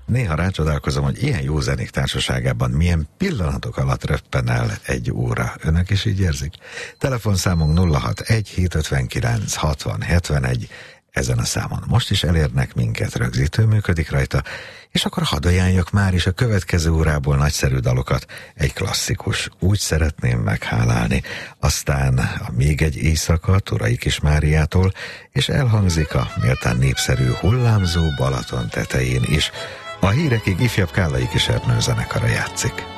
Néha rácsodálkozom, hogy ilyen jó zenék társaságában milyen pillanatok alatt röppen el egy óra. Önök is így érzik? Telefonszámunk 061 759 60 71. Ezen a számon most is elérnek minket, rögzítő működik rajta, és akkor hadd ajánljak már is a következő órából nagyszerű dalokat. Egy klasszikus, Úgy szeretném meghálálni, aztán a Még egy éjszaka Turai Kis Máriától, és elhangzik a méltán népszerű Hullámzó Balaton tetején is. A hírekig ifjabb Kállai Kis Ernő zenekara játszik.